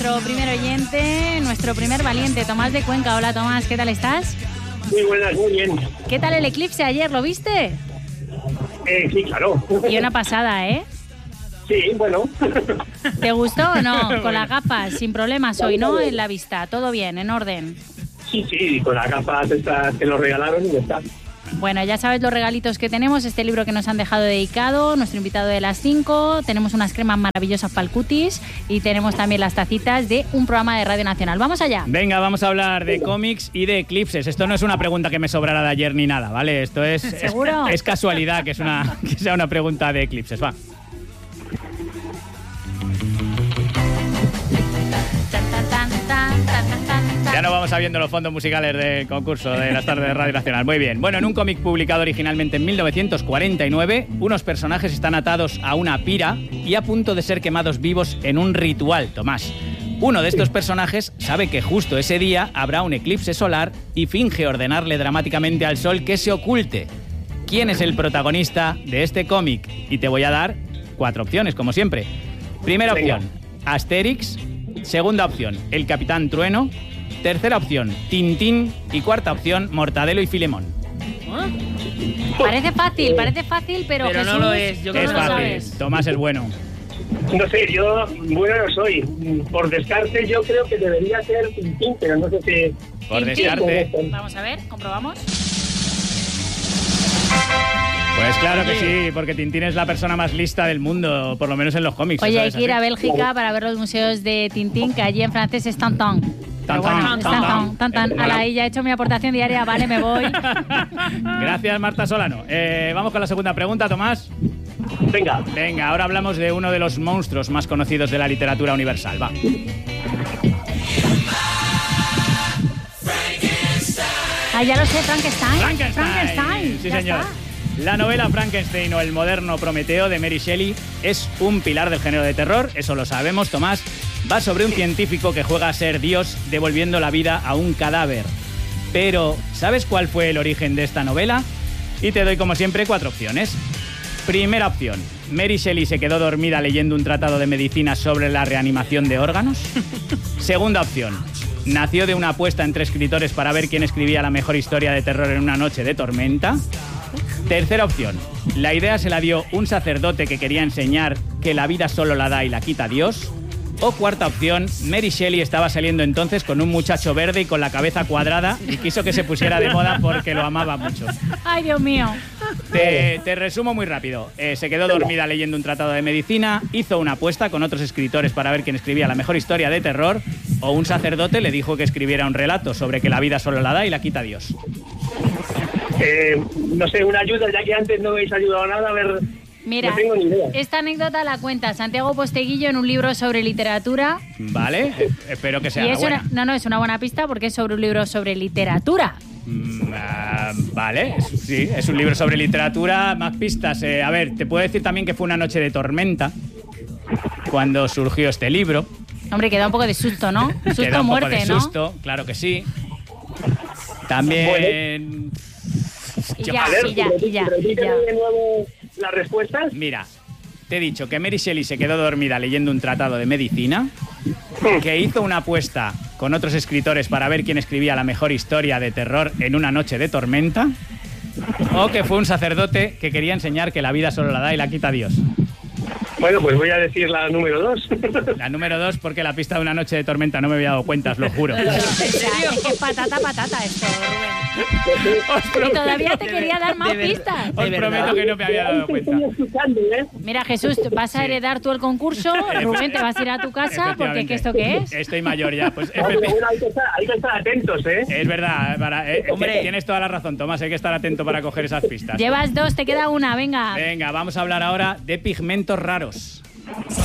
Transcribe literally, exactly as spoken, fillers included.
nuestro primer oyente, nuestro primer valiente, Tomás de Cuenca. Hola Tomás, ¿qué tal estás? Muy buenas, muy bien. ¿Qué tal el eclipse ayer? ¿Lo viste? Eh, sí, claro. Y una pasada, ¿eh? Sí, bueno. ¿Te gustó o no? Con las gafas, sin problemas hoy, ¿no? En la vista, todo bien, en orden. Sí, sí, con las gafas estas que nos regalaron y ya está. Bueno, ya sabes los regalitos que tenemos, este libro que nos han dejado dedicado, nuestro invitado de las cinco, tenemos unas cremas maravillosas para el cutis y tenemos también las tacitas de un programa de Radio Nacional. ¡Vamos allá! Venga, vamos a hablar de cómics y de eclipses. Esto no es una pregunta que me sobrara de ayer ni nada, ¿vale? Esto es... ¿Seguro? Es, es casualidad que, es una, que sea una pregunta de eclipses, va. Ya no vamos sabiendo los fondos musicales del concurso de las tardes de Radio Nacional. Muy bien. Bueno, en un cómic publicado originalmente en mil novecientos cuarenta y nueve, unos personajes están atados a una pira y a punto de ser quemados vivos en un ritual, Tomás. Uno de estos personajes sabe que justo ese día habrá un eclipse solar y finge ordenarle dramáticamente al sol que se oculte. ¿Quién es el protagonista de este cómic? Y te voy a dar cuatro opciones, como siempre. Primera opción, Asterix. Segunda opción, el Capitán Trueno. Tercera opción, Tintín. Y cuarta opción, Mortadelo y Filemón. Parece fácil, parece fácil, pero, pero Jesús, no lo es. Yo creo Es que no lo fácil. sabes. Tomás es bueno. No sé, yo bueno no soy. Por descarte yo creo que debería ser Tintín, pero no sé si... Por Tintín. descarte. Vamos a ver, comprobamos. Pues claro que sí, porque Tintín es la persona más lista del mundo, por lo menos en los cómics. Oye, ¿eso hay es que ir a así? Bélgica para ver los museos de Tintín, que allí en francés es Tantan. Pero bueno, Tantan, es tantan. Tantan, Tantan. Ala, ahí ya he hecho mi aportación diaria, vale, me voy. Gracias, Marta Solano. Eh, vamos con la segunda pregunta, Tomás. Venga. Venga, ahora hablamos de uno de los monstruos más conocidos de la literatura universal. Va. Ah, ya lo sé, Frankenstein. Frankenstein. Frankenstein. Sí, ya señor. está. La novela Frankenstein o el moderno Prometeo de Mary Shelley es un pilar del género de terror, eso lo sabemos, Tomás. Va sobre un científico que juega a ser Dios devolviendo la vida a un cadáver. Pero, ¿sabes cuál fue el origen de esta novela? Y te doy, como siempre, cuatro opciones. Primera opción, Mary Shelley se quedó dormida leyendo un tratado de medicina sobre la reanimación de órganos. Segunda opción, nació de una apuesta entre escritores para ver quién escribía la mejor historia de terror en una noche de tormenta. Tercera opción, la idea se la dio un sacerdote que quería enseñar que la vida solo la da y la quita Dios. O cuarta opción, Mary Shelley estaba saliendo entonces con un muchacho verde y con la cabeza cuadrada y quiso que se pusiera de moda porque lo amaba mucho. Ay, Dios mío. Te, te resumo muy rápido. Eh, se quedó dormida leyendo un tratado de medicina, hizo una apuesta con otros escritores para ver quién escribía la mejor historia de terror, o un sacerdote le dijo que escribiera un relato sobre que la vida solo la da y la quita Dios. Eh, no sé, una ayuda, ya que antes no me habéis ayudado nada, a ver... Mira, no tengo ni idea. esta anécdota la cuenta Santiago Posteguillo en un libro sobre literatura. Vale, eh, espero que sea Y la es buena. una, no, no, es una buena pista porque es sobre un libro sobre literatura. Mm, ah, vale, es- sí, es un libro sobre literatura, más pistas. Eh, a ver, te puedo decir también que fue una noche de tormenta cuando surgió este libro. Hombre, que da un poco de susto, ¿no? Susto Que da un muerte, poco de ¿no? susto, claro que sí. También... Y Yo- ya, A ver, y ya, y ya, y repíteme ya. de nuevo las respuestas. Mira, te he dicho que Mary Shelley se quedó dormida leyendo un tratado de medicina, que hizo una apuesta con otros escritores para ver quién escribía la mejor historia de terror en una noche de tormenta, o que fue un sacerdote que quería enseñar que la vida solo la da y la quita Dios. Bueno, pues voy a decir la número dos. La número dos, porque la pista de una noche de tormenta no me había dado cuenta, os lo juro. ¿En serio? Es que es patata, patata esto, Rubén. Os Y prometo, todavía te quería dar más de verdad. pistas. os de verdad. prometo que no me había dado cuenta. Estoy escuchando, ¿eh? Mira, Jesús, vas a heredar tú el concurso, Rubén, te vas a ir a tu casa, porque ¿qué esto qué es? Estoy mayor ya, pues No, pero efecti- bueno, hay que estar, hay que estar atentos, ¿eh? es verdad, para, eh, Hombre. tienes toda la razón, Tomás, hay que estar atento para coger esas pistas. Llevas dos, te queda una, venga. Venga, vamos a hablar ahora de pigmentos raros.